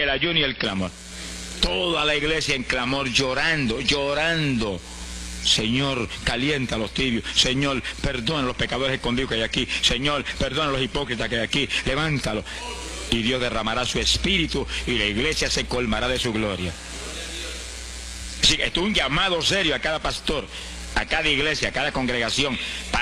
el ayuno y el clamor. Toda la iglesia en clamor, llorando, llorando. Señor, calienta a los tibios. Señor, perdona a los pecadores escondidos que hay aquí. Señor, perdona a los hipócritas que hay aquí. Levántalo. Y Dios derramará su espíritu y la iglesia se colmará de su gloria. Así que esto es un llamado serio a cada pastor, a cada iglesia, a cada congregación.